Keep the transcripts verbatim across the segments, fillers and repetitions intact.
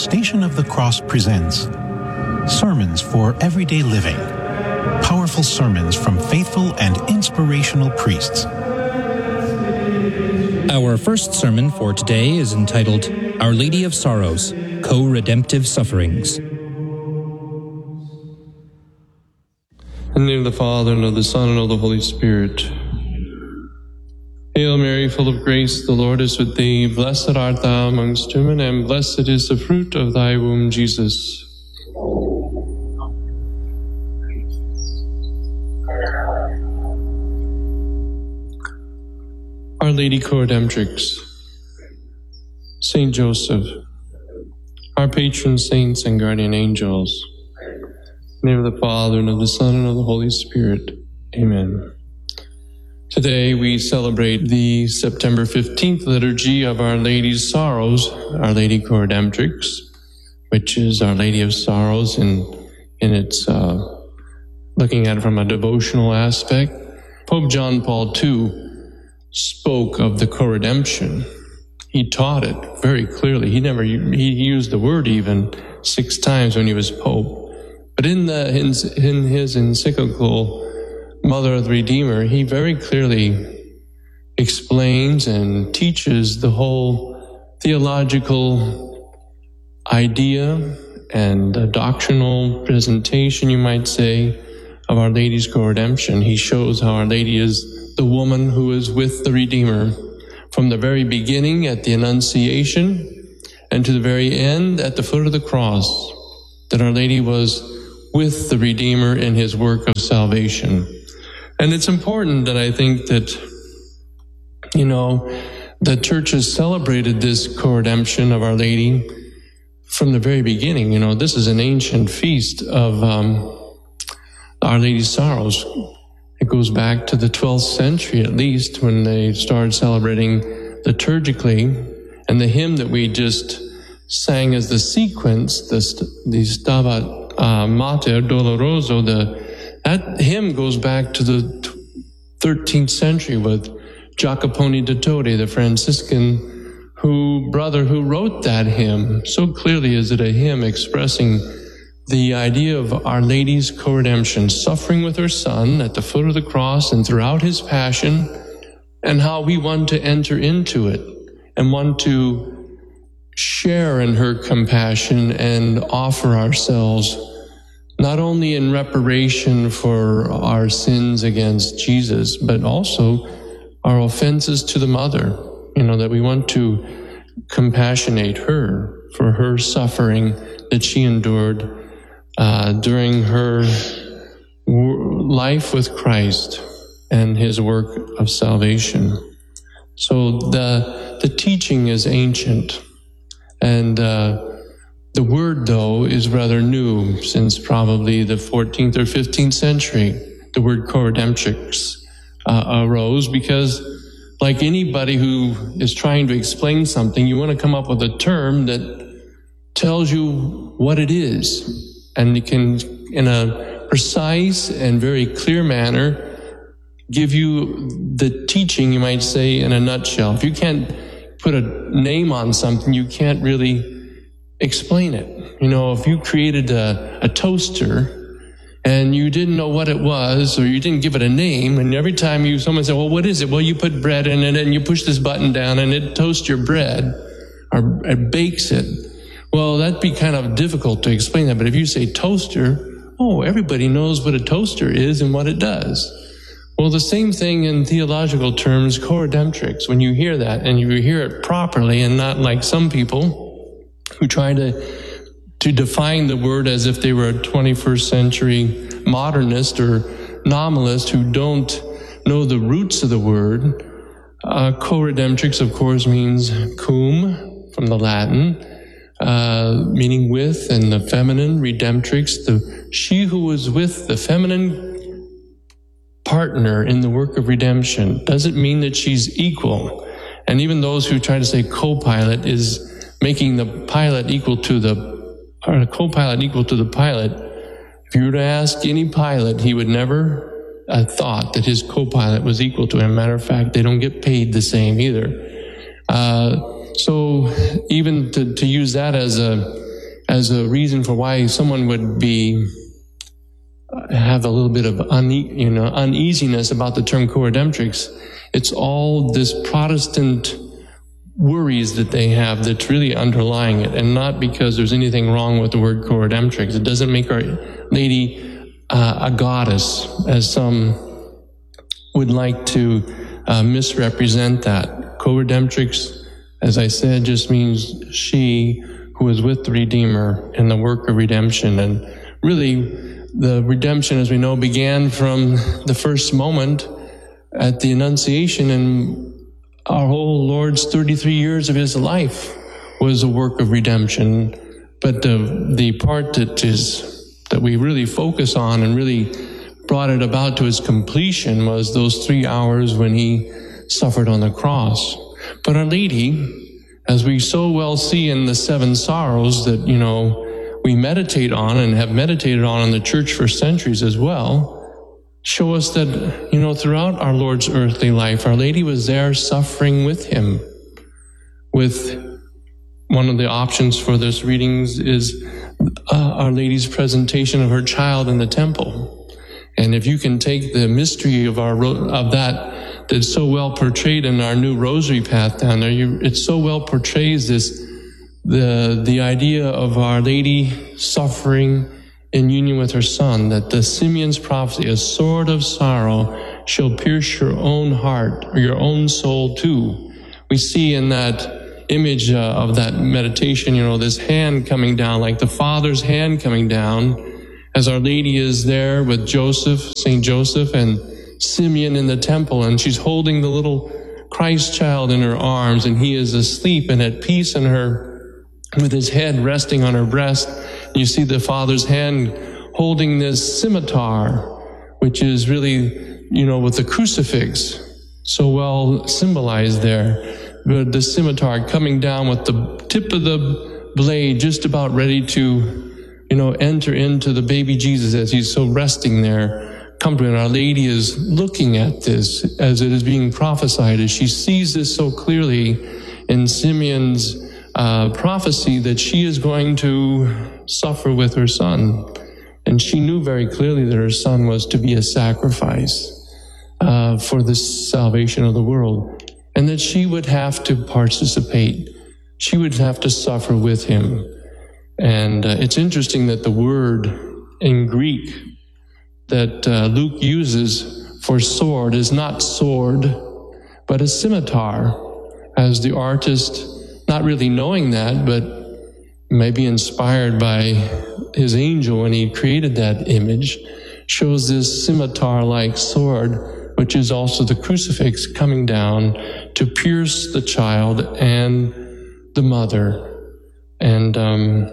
Station of the Cross presents Sermons for Everyday Living. Powerful sermons from faithful and inspirational priests. Our first sermon for today is entitled Our Lady of Sorrows, Co-Redemptive Sufferings. In the name of the Father, and of the Son, and of the Holy Spirit. Hail Mary, full of grace, the Lord is with thee. Blessed art thou amongst women, and blessed is the fruit of thy womb, Jesus. Our Lady Co-Redemptrix, Saint Joseph, our patron saints and guardian angels. In the name of the Father, and of the Son, and of the Holy Spirit. Amen. Today we celebrate the September fifteenth liturgy of Our Lady's Sorrows, Our Lady Co-Redemptrix, which is Our Lady of Sorrows in, in its, uh, looking at it from a devotional aspect. Pope John Paul the Second spoke of the co-redemption. He taught it very clearly. He never, he used the word even six times when he was Pope. But in the, in, in his encyclical Mother of the Redeemer, he very clearly explains and teaches the whole theological idea and a doctrinal presentation, you might say, of Our Lady's co-redemption. He shows how Our Lady is the woman who is with the Redeemer from the very beginning at the Annunciation and to the very end at the foot of the cross, that Our Lady was with the Redeemer in his work of salvation. And it's important that I think that, you know, the Church has celebrated this co-redemption of Our Lady from the very beginning. You know, this is an ancient feast of um, Our Lady's Sorrows. It goes back to the twelfth century at least, when they started celebrating liturgically. And the hymn that we just sang as the sequence, the, the Stabat uh, Mater Doloroso, the that hymn goes back to the thirteenth century with Jacopone da Todi, the Franciscan who brother who wrote that hymn. So clearly is it a hymn expressing the idea of Our Lady's co-redemption, suffering with her Son at the foot of the cross and throughout his passion, and how we want to enter into it and want to share in her compassion and offer ourselves not only in reparation for our sins against Jesus, but also our offenses to the Mother, you know, that we want to compassionate her for her suffering that she endured uh, during her life with Christ and his work of salvation. So the, the teaching is ancient, and uh, the word, though, is rather new, since probably the fourteenth or fifteenth century. The word co-redemptrix uh, arose because, like anybody who is trying to explain something, you want to come up with a term that tells you what it is, and it can, in a precise and very clear manner, give you the teaching, you might say, in a nutshell. If you can't put a name on something, you can't really explain it. You know, if you created a, a toaster and you didn't know what it was, or you didn't give it a name, and every time you someone said, well, what is it? Well, you put bread in it and you push this button down and it toasts your bread, or it bakes it. Well, that'd be kind of difficult to explain that. But if you say toaster, oh, everybody knows what a toaster is and what it does. Well, the same thing in theological terms, co-redemptrix. When you hear that and you hear it properly and not like some people who try to to define the word as if they were a twenty-first century modernist or nominalist who don't know the roots of the word. Uh, co-redemptrix, of course, means cum, from the Latin, uh, meaning with, and the feminine, redemptrix, the she who was with the feminine partner in the work of redemption. Doesn't mean that she's equal. And even those who try to say co-pilot is making the pilot equal to the, or a co-pilot equal to the pilot. If you were to ask any pilot, he would never uh, thought that his co-pilot was equal to him. Matter of fact, they don't get paid the same either. Uh, so even to, to use that as a as a reason for why someone would be have a little bit of une, you know uneasiness about the term co-redemptrix. It's all this Protestant worries that they have that's really underlying it, and not because there's anything wrong with the word co-redemptrix. It doesn't make Our Lady uh, a goddess, as some would like to uh, misrepresent that. Co-redemptrix, as I said, just means she who is with the Redeemer in the work of redemption. And really, the redemption, as we know, began from the first moment at the Annunciation, and our whole Lord's thirty-three years of his life was a work of redemption. But the the part that is that we really focus on and really brought it about to its completion was those three hours when he suffered on the cross. But Our Lady, as we so well see in the seven sorrows that, you know, we meditate on and have meditated on in the church for centuries as well, show us that, you know, throughout our Lord's earthly life, Our Lady was there suffering with him. With one of the options for this readings is uh, Our Lady's presentation of her child in the temple. And if you can take the mystery of our of that that's so well portrayed in our new rosary path down there, you, it so well portrays this the the idea of Our Lady suffering in union with her Son, that the Simeon's prophecy, a sword of sorrow shall pierce your own heart, or your own soul too. We see in that image uh, of that meditation, you know, this hand coming down, like the Father's hand coming down, as Our Lady is there with Joseph, Saint Joseph, and Simeon in the temple, and she's holding the little Christ child in her arms, and he is asleep and at peace in her, with his head resting on her breast. You see the Father's hand holding this scimitar, which is really, you know, with the crucifix, so well symbolized there. But the scimitar coming down with the tip of the blade just about ready to, you know, enter into the baby Jesus as he's so resting there, comforting. Our Lady is looking at this as it is being prophesied, as she sees this so clearly in Simeon's uh, prophecy that she is going to suffer with her Son. And she knew very clearly that her Son was to be a sacrifice uh, for the salvation of the world, and that she would have to participate. She would have to suffer with him. And uh, it's interesting that the word in Greek that uh, Luke uses for sword is not sword, but a scimitar, as the artist, not really knowing that, but maybe inspired by his angel when he created that image, shows this scimitar-like sword, which is also the crucifix coming down to pierce the child and the mother. And um,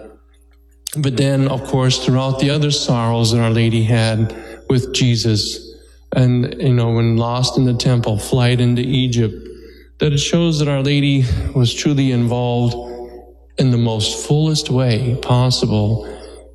but then, of course, throughout the other sorrows that Our Lady had with Jesus, and, you know, when lost in the temple, flight into Egypt, that it shows that Our Lady was truly involved in the most fullest way possible,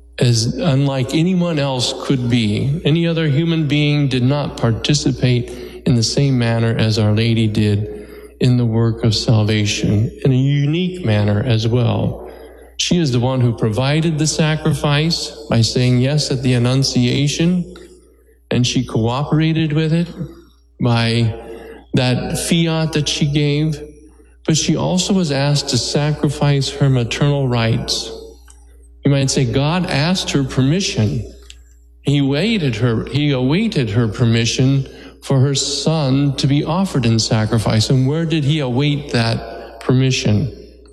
as unlike anyone else could be. Any other human being did not participate in the same manner as Our Lady did in the work of salvation, in a unique manner as well. She is the one who provided the sacrifice by saying yes at the Annunciation, and she cooperated with it by that fiat that she gave, but she also was asked to sacrifice her maternal rights. You might say God asked her permission. He awaited her, he awaited her permission for her Son to be offered in sacrifice. And where did he await that permission?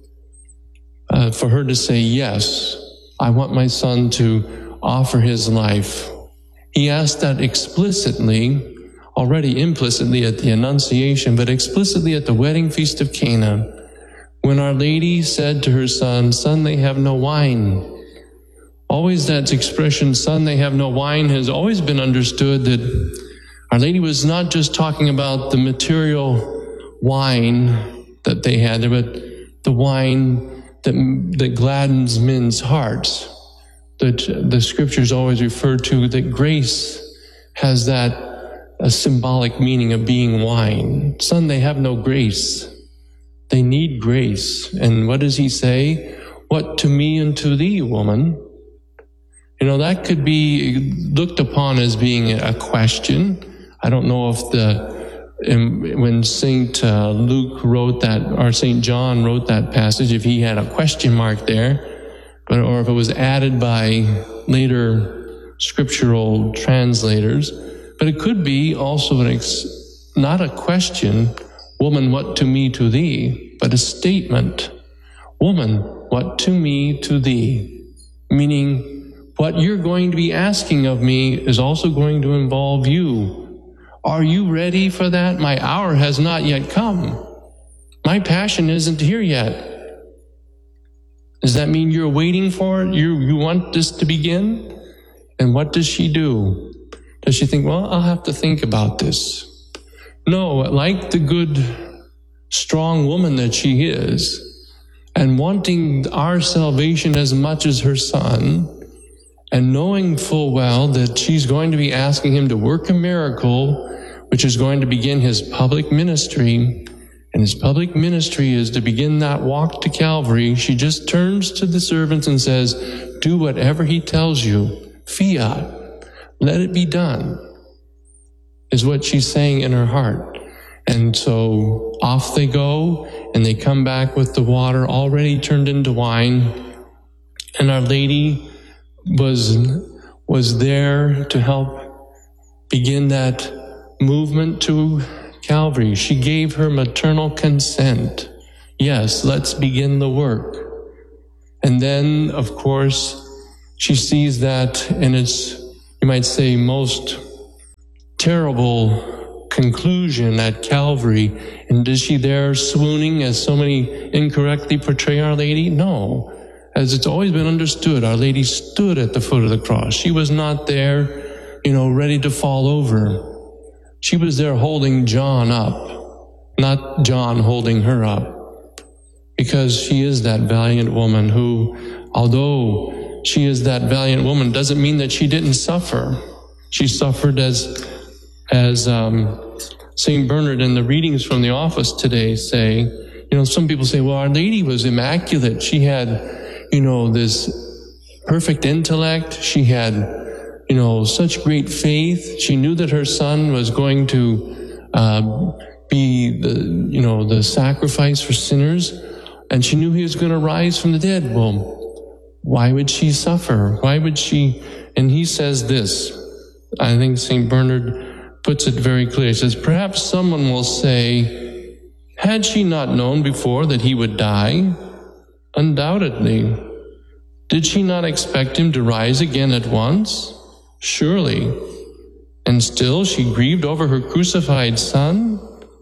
Uh, for her to say, yes, I want my Son to offer his life. He asked that explicitly, already implicitly at the Annunciation, but explicitly at the wedding feast of Cana, when Our Lady said to her Son, Son, they have no wine. Always that expression, Son, they have no wine, has always been understood that Our Lady was not just talking about the material wine that they had, but the wine that, that gladdens men's hearts. That the scriptures always refer to that grace has that a symbolic meaning of being wine. Son, they have no grace. They need grace. And what does he say? what to me and to thee, woman? You know, that could be looked upon as being a question. I don't know if the, when Saint uh, Luke wrote that, or Saint John wrote that passage, if he had a question mark there, but or if it was added by later scriptural translators. But it could be also an ex, not a question, woman, what to me, to thee, but a statement. Woman, what to me, to thee? Meaning, what you're going to be asking of me is also going to involve you. Are you ready for that? My hour has not yet come. My passion isn't here yet. Does that mean you're waiting for it? You, you want this to begin? And what does she do? Does she think, well, I'll have to think about this? No, like the good, strong woman that she is, and wanting our salvation as much as her son, and knowing full well that she's going to be asking him to work a miracle, which is going to begin his public ministry, and his public ministry is to begin that walk to Calvary, she just turns to the servants and says, do whatever he tells you. Fiat, let it be done, is what she's saying in her heart. And so off they go, and they come back with the water already turned into wine, and Our Lady was was there to help begin that movement to Calvary. She gave her maternal consent. Yes, let's begin the work. And then, of course, she sees that in its, you might say, most terrible conclusion at Calvary. And is she there swooning, as so many incorrectly portray Our Lady? No. As it's always been understood, Our Lady stood at the foot of the cross. She was not there, you know, ready to fall over. She was there holding John up, not John holding her up, because she is that valiant woman who, although she is that valiant woman, doesn't mean that she didn't suffer. She suffered as, as um, Saint Bernard in the readings from the office today say. You know, some people say, well, Our Lady was immaculate. She had, you know, this perfect intellect. She had, you know, such great faith. She knew that her son was going to uh, be the, you know, the sacrifice for sinners, and she knew he was going to rise from the dead. Well, why would she suffer? Why would she? And he says this. I think Saint Bernard puts it very clear. He says, perhaps someone will say, had she not known before that he would die? Undoubtedly. Did she not expect him to rise again at once? Surely. And still she grieved over her crucified son?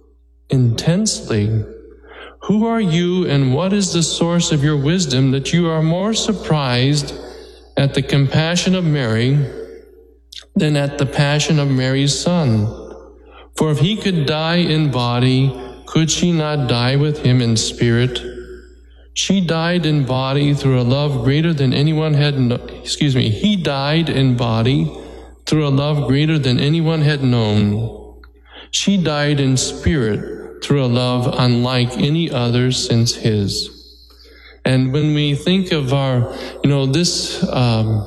Intensely. Who are you, and what is the source of your wisdom that you are more surprised at the compassion of Mary than at the passion of Mary's son? For if he could die in body, could she not die with him in spirit? She died in body through a love greater than anyone had, no, excuse me, he died in body through a love greater than anyone had known. She died in spirit through a love unlike any other since his. And when we think of our, you know, this, um,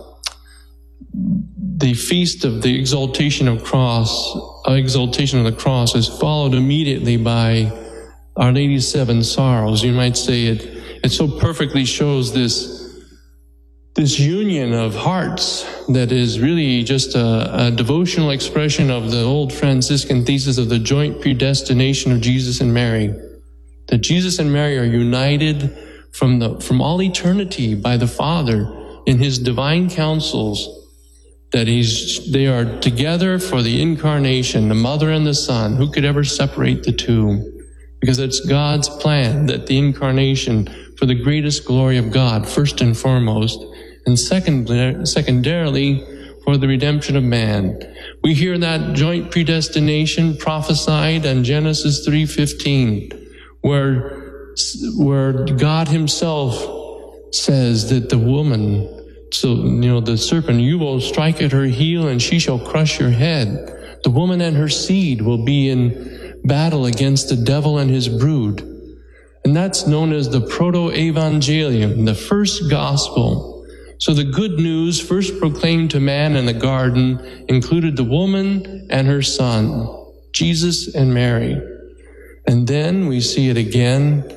the feast of the exaltation of cross, uh, exaltation of the cross is followed immediately by Our Lady's Seven Sorrows. You might say it, it so perfectly shows this, this union of hearts that is really just a, a devotional expression of the old Franciscan thesis of the joint predestination of Jesus and Mary. That Jesus and Mary are united from the, from all eternity by the Father in his divine counsels, that he's, they are together for the incarnation, the mother and the son. Who could ever separate the two? Because it's God's plan that the incarnation, for the greatest glory of God, first and foremost, and second, secondarily, for the redemption of man. We hear that joint predestination prophesied in Genesis three fifteen, where, where God himself says that the woman, so, you know, the serpent, you will strike at her heel and she shall crush your head. The woman and her seed will be in battle against the devil and his brood. And that's known as the Proto-Evangelium, the first gospel. So the good news first proclaimed to man in the garden included the woman and her son, Jesus and Mary. And then we see it again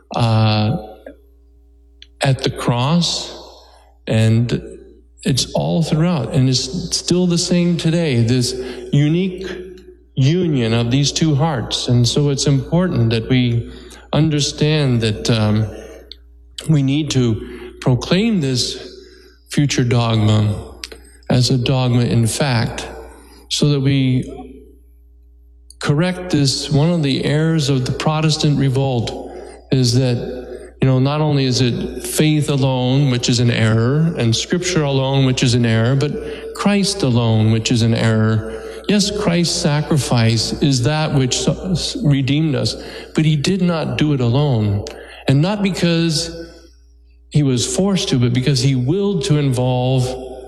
uh, at the cross, and it's all throughout, and it's still the same today, this unique union of these two hearts. And so it's important that we understand that um, we need to proclaim this future dogma as a dogma in fact, so that we correct this. One of the errors of the Protestant revolt is that, you know, not only is it faith alone, which is an error, and Scripture alone, which is an error, but Christ alone, which is an error. Yes, Christ's sacrifice is that which redeemed us, but he did not do it alone. And not because he was forced to, but because he willed to involve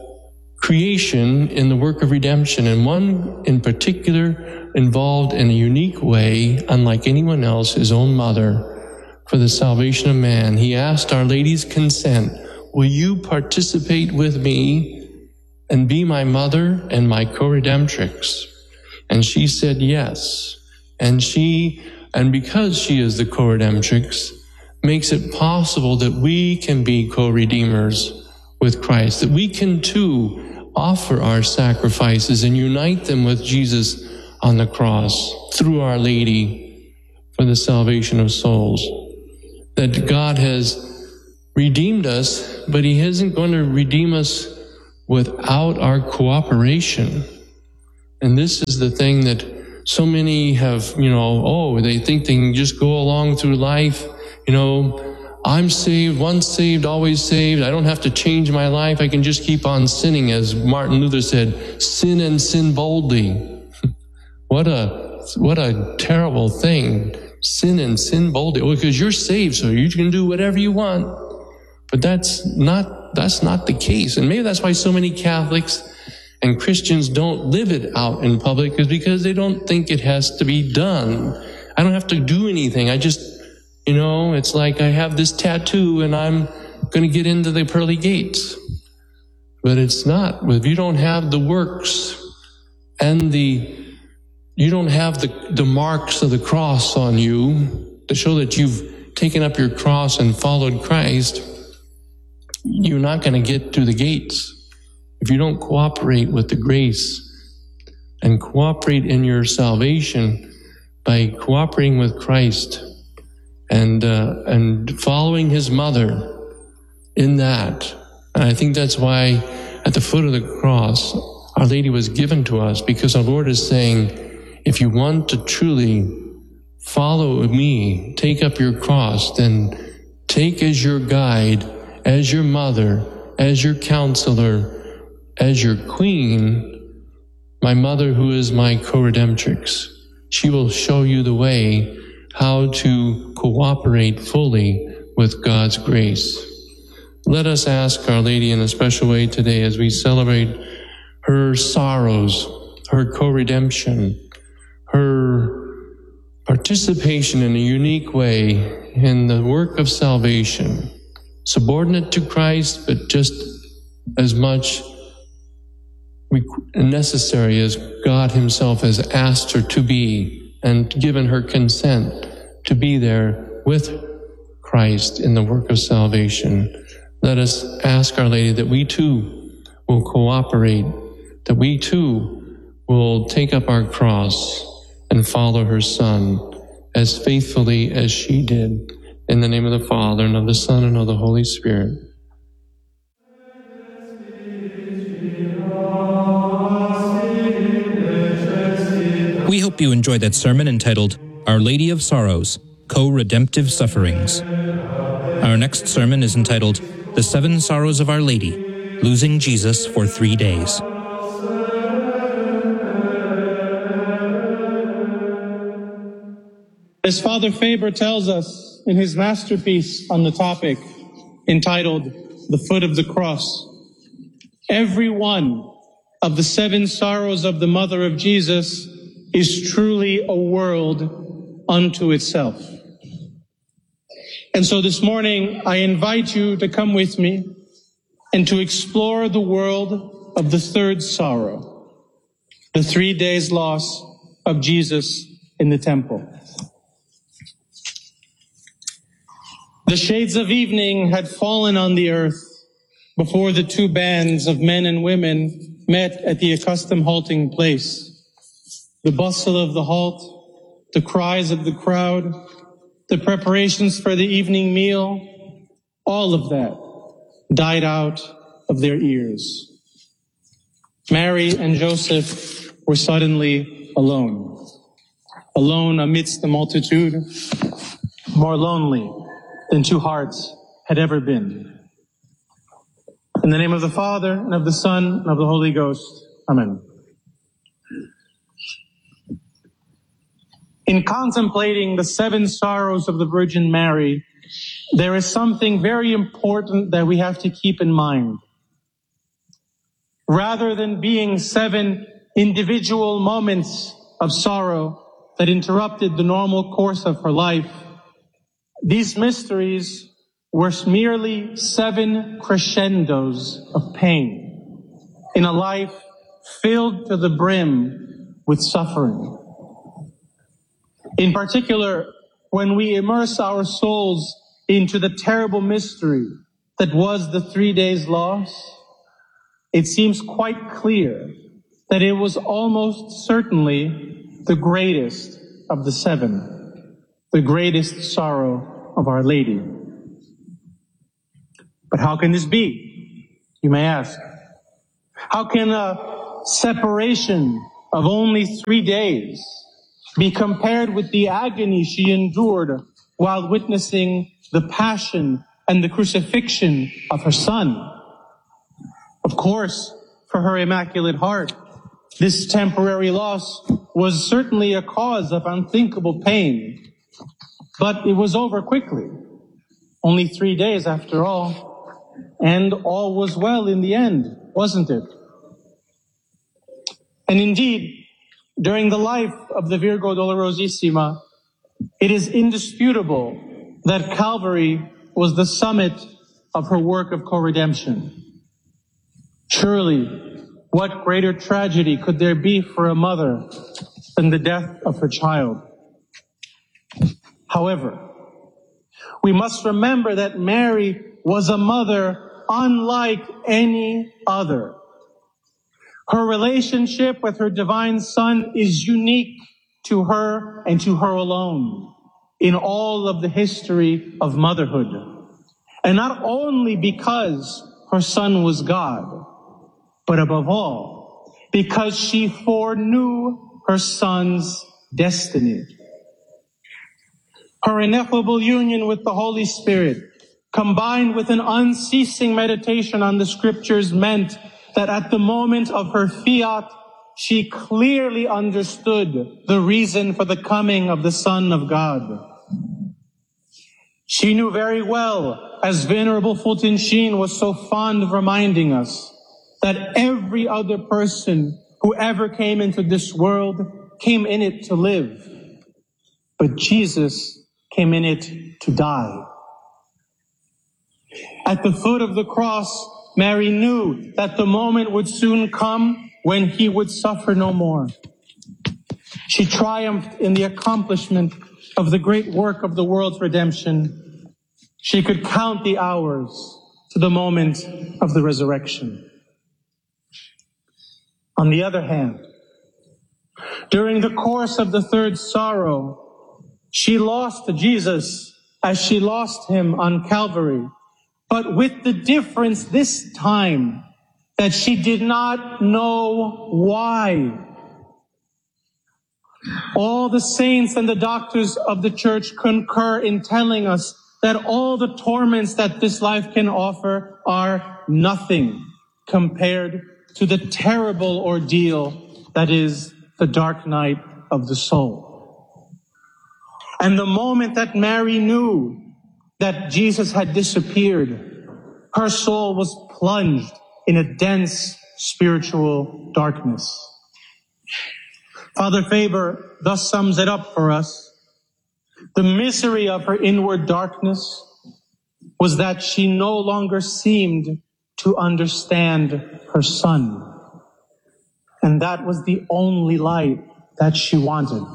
creation in the work of redemption. And one in particular involved in a unique way, unlike anyone else, his own mother, for the salvation of man. He asked Our Lady's consent. Will you participate with me and be my mother and my co-redemptrix? And she said yes. And she, and because she is the co-redemptrix, makes it possible that we can be co-redeemers with Christ, that we can too offer our sacrifices and unite them with Jesus on the cross through Our Lady for the salvation of souls. That God has redeemed us, but he isn't going to redeem us without our cooperation. And this is the thing that so many have, you know, oh, they think they can just go along through life. You know, I'm saved, once saved, always saved. I don't have to change my life. I can just keep on sinning. As Martin Luther said, sin and sin boldly. What a, what a terrible thing. Sin and sin boldly. Well, because you're saved, so you can do whatever you want. But that's not, that's not the case. And maybe that's why so many Catholics and Christians don't live it out in public, is because they don't think it has to be done. I don't have to do anything. I just, you know, it's like I have this tattoo and I'm going to get into the pearly gates. But it's not. If you don't have the works and the, you don't have the, the marks of the cross on you to show that you've taken up your cross and followed Christ, you're not going to get to the gates. If you don't cooperate with the grace and cooperate in your salvation by cooperating with Christ and uh, and following his mother in that. And I think that's why at the foot of the cross, Our Lady was given to us, because our Lord is saying, if you want to truly follow me, take up your cross, then take as your guide, as your mother, as your counselor, as your queen, my mother who is my co-redemptrix. She will show you the way how to cooperate fully with God's grace. Let us ask Our Lady in a special way today as we celebrate her sorrows, her co-redemption, her participation in a unique way in the work of salvation, subordinate to Christ, but just as much necessary as God himself has asked her to be and given her consent to be there with Christ in the work of salvation. Let us ask Our Lady that we too will cooperate, that we too will take up our cross and follow her Son as faithfully as she did. In the name of the Father, and of the Son, and of the Holy Spirit. We hope you enjoyed that sermon entitled, Our Lady of Sorrows, Co-Redemptive Sufferings. Our next sermon is entitled, The Seven Sorrows of Our Lady, Losing Jesus for Three Days. As Father Faber tells us in his masterpiece on the topic, entitled The Foot of the Cross, every one of the seven sorrows of the Mother of Jesus is truly a world unto itself. And so this morning, I invite you to come with me and to explore the world of the third sorrow, the three days loss of Jesus in the temple. The shades of evening had fallen on the earth before the two bands of men and women met at the accustomed halting place. The bustle of the halt, the cries of the crowd, the preparations for the evening meal, all of that died out of their ears. Mary and Joseph were suddenly alone, alone amidst the multitude, more lonely than two hearts had ever been. In the name of the Father, and of the Son, and of the Holy Ghost. Amen. In contemplating the seven sorrows of the Virgin Mary, there is something very important that we have to keep in mind. Rather than being seven individual moments of sorrow that interrupted the normal course of her life, these mysteries were merely seven crescendos of pain in a life filled to the brim with suffering. In particular, when we immerse our souls into the terrible mystery that was the three days loss, it seems quite clear that it was almost certainly the greatest of the seven, the greatest sorrow of Our Lady. But how can this be, you may ask? How can a separation of only three days be compared with the agony she endured while witnessing the passion and the crucifixion of her Son? Of course, for her Immaculate Heart, this temporary loss was certainly a cause of unthinkable pain, but it was over quickly. Only three days after all, and all was well in the end, wasn't it? And indeed, during the life of the Virgo Dolorosissima, it is indisputable that Calvary was the summit of her work of co-redemption. Surely, what greater tragedy could there be for a mother than the death of her child? However, we must remember that Mary was a mother unlike any other. Her relationship with her divine Son is unique to her and to her alone in all of the history of motherhood. And not only because her Son was God, but above all, because she foreknew her Son's destiny. Her ineffable union with the Holy Spirit, combined with an unceasing meditation on the Scriptures, meant that at the moment of her fiat, she clearly understood the reason for the coming of the Son of God. She knew very well, as Venerable Fulton Sheen was so fond of reminding us, that every other person who ever came into this world came in it to live. But Jesus came in it to die. At the foot of the cross, Mary knew that the moment would soon come when he would suffer no more. She triumphed in the accomplishment of the great work of the world's redemption. She could count the hours to the moment of the resurrection. On the other hand, during the course of the third sorrow, she lost Jesus as she lost him on Calvary, but with the difference this time that she did not know why. All the saints and the doctors of the church concur in telling us that all the torments that this life can offer are nothing compared to the terrible ordeal that is the dark night of the soul. And the moment that Mary knew that Jesus had disappeared, her soul was plunged in a dense spiritual darkness. Father Faber thus sums it up for us. The misery of her inward darkness was that she no longer seemed to understand her son. And that was the only light that she wanted.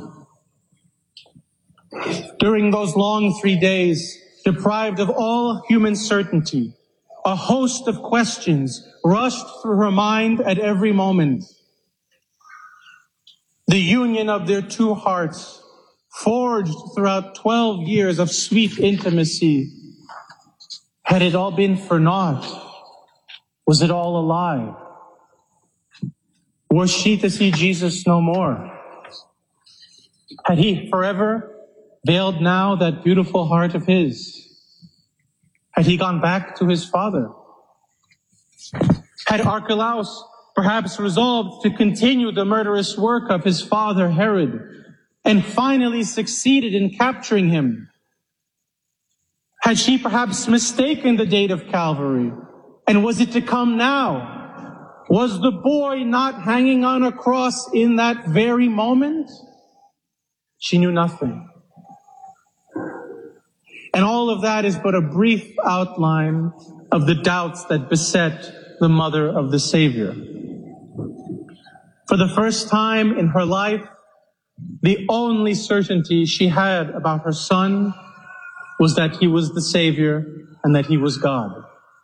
During those long three days, deprived of all human certainty, a host of questions rushed through her mind at every moment. The union of their two hearts, forged throughout twelve years of sweet intimacy, had it all been for naught? Was it all a lie? Was she to see Jesus no more? Had he forever veiled now that beautiful heart of his? Had he gone back to his father? Had Archelaus perhaps resolved to continue the murderous work of his father Herod and finally succeeded in capturing him? Had she perhaps mistaken the date of Calvary? And was it to come now? Was the boy not hanging on a cross in that very moment? She knew nothing. And all of that is but a brief outline of the doubts that beset the mother of the Savior. For the first time in her life, the only certainty she had about her son was that he was the Savior and that he was God.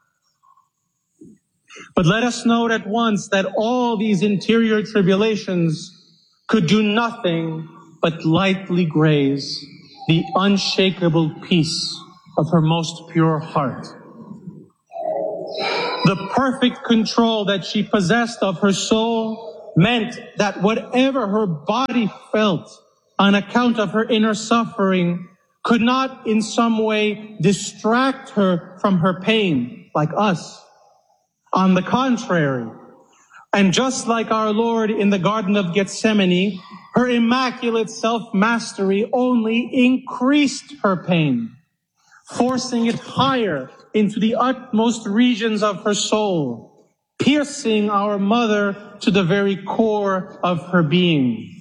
But let us note at once that all these interior tribulations could do nothing but lightly graze the unshakable peace of her most pure heart. The perfect control that she possessed of her soul meant that whatever her body felt on account of her inner suffering could not in some way distract her from her pain, like us. On the contrary, and just like our Lord in the Garden of Gethsemane, her immaculate self-mastery only increased her pain, forcing it higher into the utmost regions of her soul, piercing our mother to the very core of her being.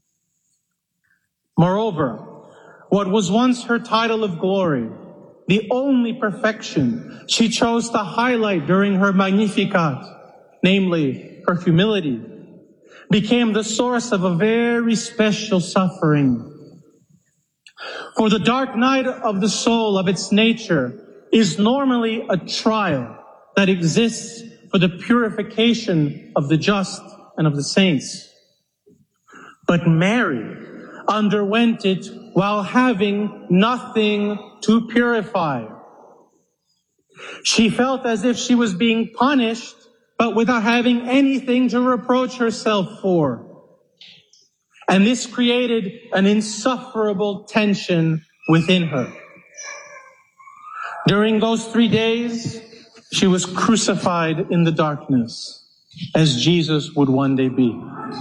Moreover, what was once her title of glory, the only perfection she chose to highlight during her Magnificat, namely her humility, became the source of a very special suffering. For the dark night of the soul of its nature is normally a trial that exists for the purification of the just and of the saints. But Mary underwent it while having nothing to purify. She felt as if she was being punished, but without having anything to reproach herself for. And this created an insufferable tension within her. During those three days, she was crucified in the darkness, as Jesus would one day be.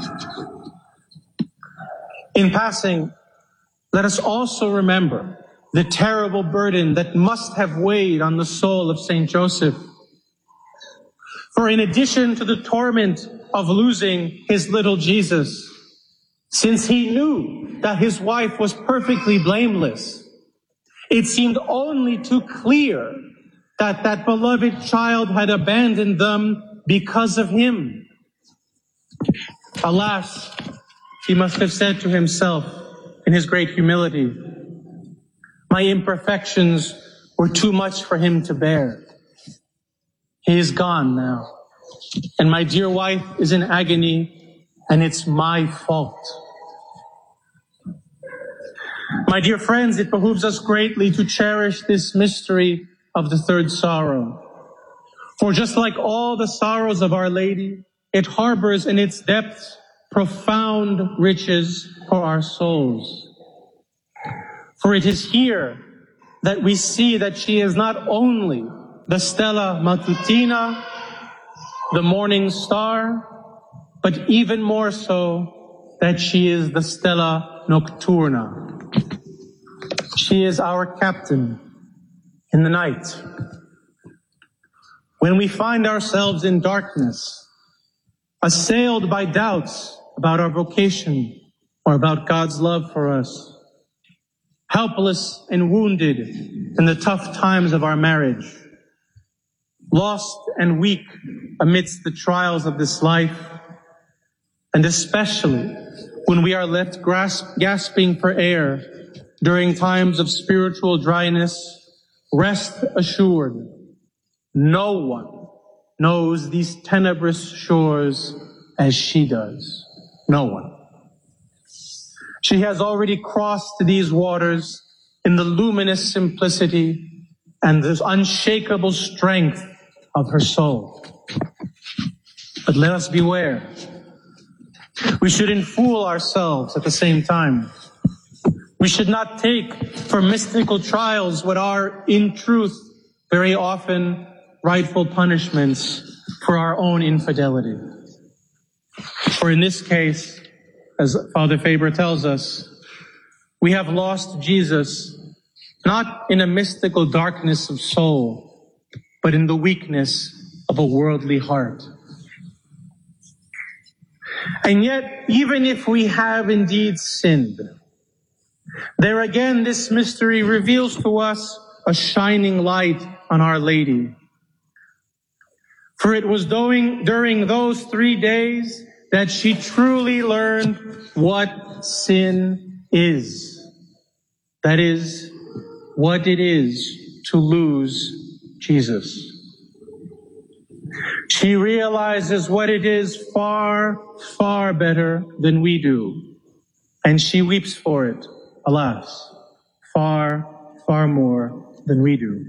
In passing, let us also remember the terrible burden that must have weighed on the soul of Saint Joseph. For in addition to the torment of losing his little Jesus, since he knew that his wife was perfectly blameless, it seemed only too clear that that beloved child had abandoned them because of him. Alas, he must have said to himself in his great humility, my imperfections were too much for him to bear. He is gone now, and my dear wife is in agony, and it's my fault. My dear friends, it behooves us greatly to cherish this mystery of the third sorrow. For just like all the sorrows of Our Lady, it harbors in its depths profound riches for our souls. For it is here that we see that she is not only the Stella Matutina, the morning star, but even more so that she is the Stella Nocturna. She is our captain in the night. When we find ourselves in darkness, assailed by doubts about our vocation or about God's love for us, helpless and wounded in the tough times of our marriage, lost and weak amidst the trials of this life, and especially when we are left grasp, gasping for air during times of spiritual dryness, rest assured, no one knows these tenebrous shores as she does. No one. She has already crossed these waters in the luminous simplicity and the unshakable strength of her soul. But let us beware. We shouldn't fool ourselves at the same time. We should not take for mystical trials what are, in truth, very often rightful punishments for our own infidelity. For in this case, as Father Faber tells us, we have lost Jesus not in a mystical darkness of soul, but in the weakness of a worldly heart. And yet, even if we have indeed sinned, there again this mystery reveals to us a shining light on Our Lady. For it was during, during those three days that she truly learned what sin is. That is, what it is to lose Jesus. She realizes what it is far, far better than we do. And she weeps for it, alas, far, far more than we do.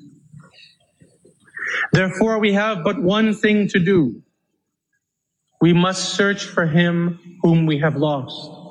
Therefore, we have but one thing to do. We must search for him whom we have lost.